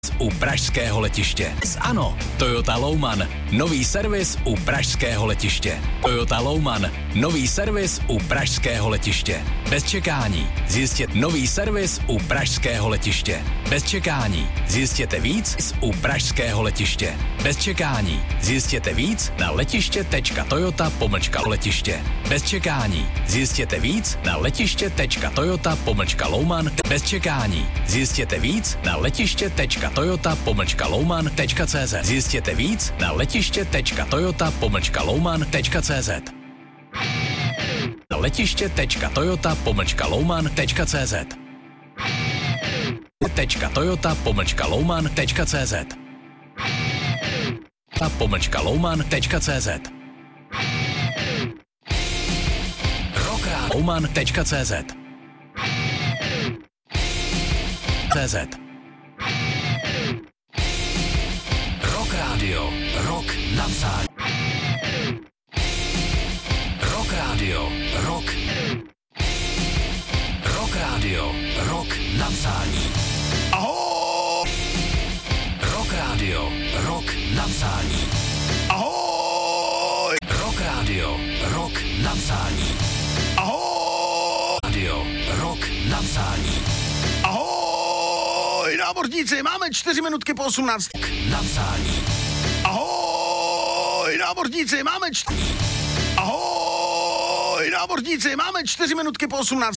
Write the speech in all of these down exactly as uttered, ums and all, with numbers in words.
U pražského letiště. Ano, Toyota Louman. Nový servis u pražského letiště. Toyota Louman. Nový servis u pražského letiště. Bez čekání. Zjistěte nový servis u pražského letiště. Bez čekání. Zjistěte víc u pražského letiště. Bez čekání. Zjistěte víc na letiště.toyota pomlčka letiště. Bez čekání. Zjistěte víc na letiště.toyota pomlčka Louman. Bez čekání. Zjistěte víc na letiště.toyota pomlčka Louman.cz. Zjistěte víc na letiště.toyota pomlčka Louman.cz. Na letiště.toyota pomlčka Louman.cz. Toyota pomlčka Louman.cz. pomlčka Louman.cz. Louman.cz. CZ. Rock Radio. Rock na psání. Rock Radio. Rock. Rock Radio. Rock na psání. Ahoj! Rock Radio. Rock na psání. Ahoj! Rock Radio. Rock na psání. Ahoj! Radio. Rock na psání. Ahoj, námořníci, máme čtyři minutky po osmnáct. Napsání. Ahoj, námořníci, máme čtyři... Ahoj, námořníci, máme čtyři minutky po osmnáct.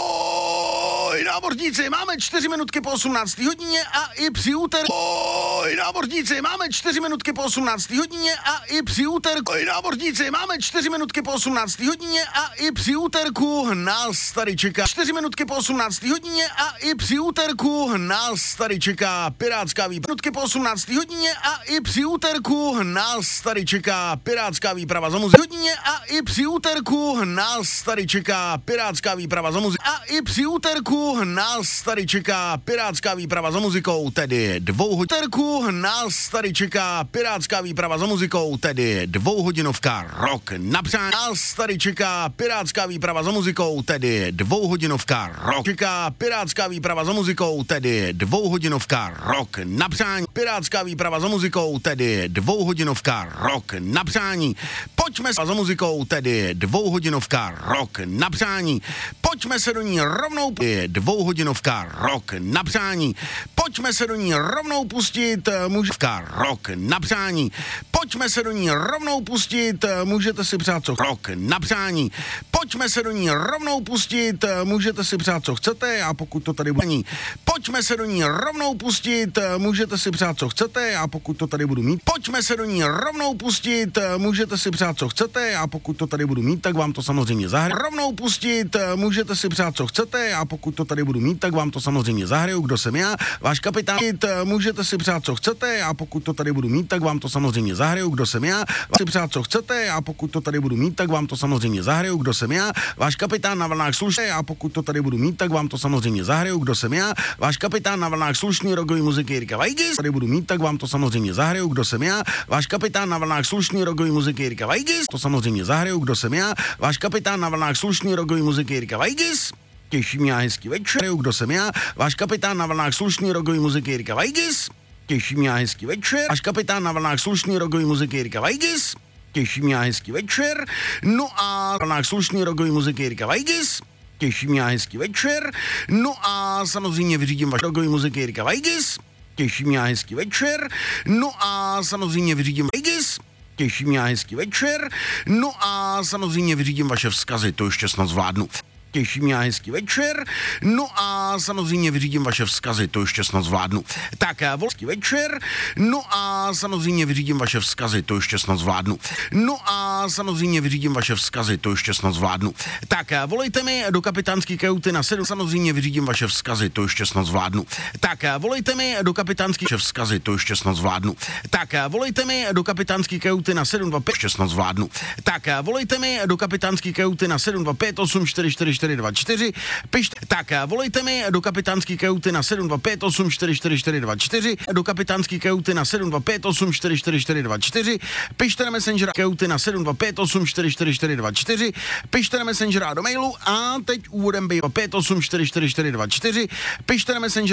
Ahoj, námořníci, máme čtyři minutky po osmnácté hodině a i při úterku. Ahoj, námořníci, máme čtyři minutky po osmnácté hodině a i při úterku. Ahoj, námořníci, máme čtyři minutky po osmnácté hodině a i při úterku nás tady čeká. čtyři minutky po osmnácté hodině a i při úterku nás tady čeká pirátská výprava. Minutky po osmnácté hodině a i při úterku nás tady čeká pirátská výprava za muziku. Hodině a i při úterku nás tady čeká pirátská výprava za muziku. A i při úterku nás tady čeká pirátská výprava za muzikou, tedy dvouhodinovka. Nás tady čeká pirátská výprava za muzikou, tedy dvouhodinovka rock na přání. Nás tady čeká pirátská výprava za muzikou, tedy dvouhodinovka rock. Čeká pirátská výprava za muzikou, tedy dvouhodinovka rock na přání. Pirátská výprava za muzikou, tedy dvouhodinovka rock na přání. Pojďme se za muzikou, tedy dvouhodinovka rock na přání. Pojďme se do ní rovnou dvouhodinovka rock na přání. Pojďme se do ní rovnou pustit, můžete rock na přání. Pojďme se do ní rovnou pustit, můžete si přát co rock na přání. Pojďme se do ní rovnou pustit, můžete si přát co chcete a pokud to tady bude. Pojďme se do ní rovnou pustit, můžete si přát co chcete a pokud to tady budu mít. Pojďme se do ní rovnou pustit, můžete si přát co chcete a pokud to tady budu mít, tak vám to samozřejmě zahraju. Rovnou pustit, můžete si přát co chcete a pokud to tady budu mít, tak vám to samozřejmě zahraju. Kdo jsem já? Váš kapitán. Můžete si přát co chcete a pokud to tady budu mít, tak vám to samozřejmě zahraju. Kdo jsem já? Si přát co chcete a pokud to tady budu mít, tak vám to samozřejmě zahraju. Kdo jsem já? Váš kapitán na vlnách slušný a pokud to tady budu mít, tak vám to samozřejmě zahraju. Kdo jsem já? Váš kapitán na vlnách slušný rokový muziky Jirka Vajgis. Tady budu mít, tak vám to samozřejmě zahraju. Kdo jsem já? Váš kapitán na vlnách slušný rokový muziky Jirka Vajgis. To samozřejmě zahraju. Kdo jsem já? Váš kapitán na vlnách slušný rokový muziky Jirka Vajgis. Těší mě hezký večer. Kdo jsem já? Váš kapitán na vlnách slušný rokový muziky Jirka Vajgis. Těší mě hezký večer. Váš kapitán na vlnách slušný rokový muziky Jirka Vajgis. Těší mě hezký večer. No a na vlnách slušný rokový muziky Jirka Vajgis. Těší mě hezký večer. No a samozřejmě vyřídím vaše rokový muziky Jirka Vajgis. Těší mě hezký večer. No a samozřejmě vyřídím Vajgis. Těší mě hezký večer. No a samozřejmě vyřídím vaše vzkazy, to ještě snad zvládnu. Těší mě hezký večer. No a samozřejmě vyřídím vaše vzkazy, to ještě snad zvládnu. Tak, volský večer. No a samozřejmě vyřídím vaše vzkazy, to ještě snad zvládnu. No a samozřejmě vyřídím vaše vzkazy, to ještě snad zvládnu. Tak, volejte mi do kapitánské kajuty na sedm. Samozřejmě vyřídím vaše vzkazy, to ještě snad zvládnu. Tak, volejte mi do kapitánské vzkazy, to ještě snad zvládnu. Tak, volejte mi do kapitánské kajuty na sedm dva pět, ještě snad zvládnu. Tak, volejte mi do kapitánské kajuty na sedm dva pět osm čtyři čtyři čtyři dva čtyři. Pište, tak volejte mi do kapitánské kajuty na sedm dva pět osm čtyři čtyři čtyři dva čtyři, do kapitánské kajuty na sedm dva pět osm čtyři čtyři čtyři dva čtyři, pište na Messengera kajuty na sedm dva pět osm čtyři čtyři čtyři dva čtyři, pište na Messengera do mailu a teď úvodem bývá pět osm čtyři čtyři čtyři dva čtyři, pište na Messengera